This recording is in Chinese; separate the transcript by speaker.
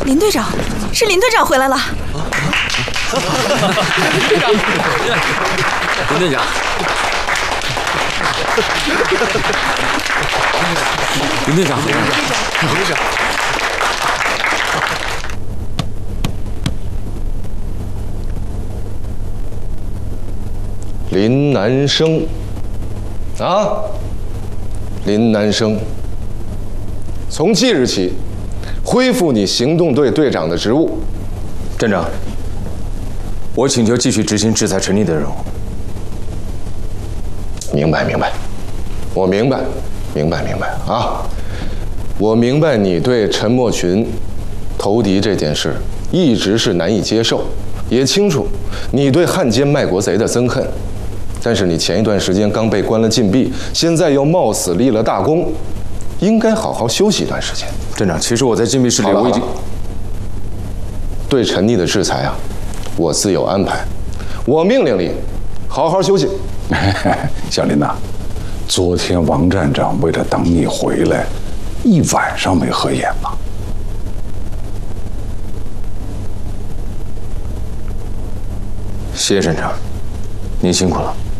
Speaker 1: 林队长，是林队长回来了。
Speaker 2: 林队长，林队长回来了。
Speaker 3: 林队长。林南生，啊，林南生，从即日起，恢复你行动队队长的职务。
Speaker 2: 站长，我请求继续执行制裁陈丽的任务。
Speaker 3: 明白，我明白啊！我明白你对陈默群投敌这件事一直是难以接受，也清楚你对汉奸卖国贼的憎恨。但是你前一段时间刚被关了禁闭，现在又冒死立了大功，应该好好休息一段时间。
Speaker 2: 站长，其实我在禁闭室里我已经
Speaker 3: 对陈丽的制裁啊，我自有安排。我命令你好好休息。
Speaker 4: 小林呐，昨天王站长为了等你回来，一晚上没合眼吧？
Speaker 2: 谢谢站长，您辛苦了。